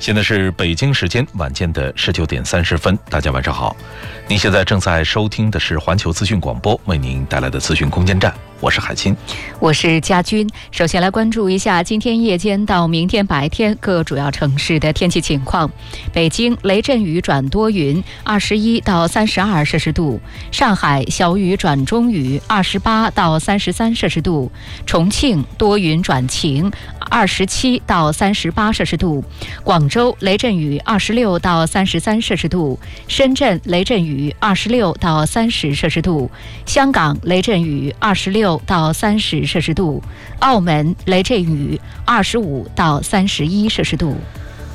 现在是北京时间晚间的19点30分，大家晚上好。您现在正在收听的是环球资讯广播为您带来的资讯空间站，我是海清， 我是佳君。首先来关注一下今天夜间到明天白天各主要城市的天气情况。北京雷阵雨转多云，21到32摄氏度；上海小雨转中雨，28到33摄氏度；重庆多云转晴，27到38摄氏度；广州雷阵雨26到33摄氏度；深圳雷阵雨26到30摄氏度；香港雷阵雨26到30摄氏度；澳门雷阵雨25到31摄氏度。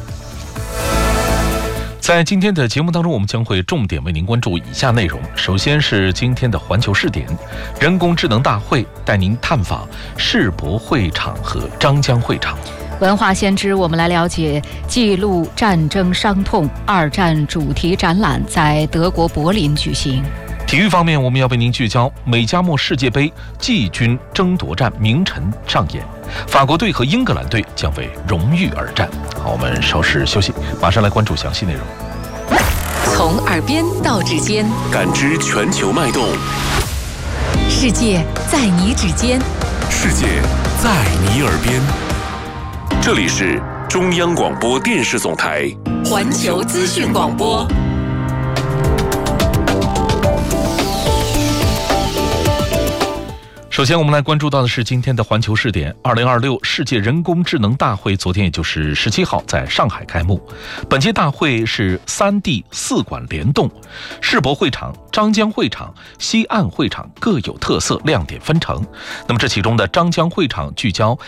在今天的节目当中，我们将会重点为您关注以下内容。首先是今天的环球视点，人工智能大会带您探访世博会场和张江会场。 文化先知，我们来了解记录战争伤痛2战主题展览在德国柏林举行。 体育方面，我们要为您聚焦美加墨世界杯季军争夺战名城上演，法国队和英格兰队将为荣誉而战。好，我们稍事休息，马上来关注详细内容。 从耳边到指尖， 感知全球脉动。 世界在你指尖， 世界在你耳边。这里是中央广播电视总台环球资讯广播。 首先我们来关注到的是今天的环球视点。2026世界人工智能大会昨天也就是17号在上海开幕。本届大会是3D 4馆联动，世博会场、张江会场、西岸会场各有特色，亮点纷呈。那么这其中的张江会场聚焦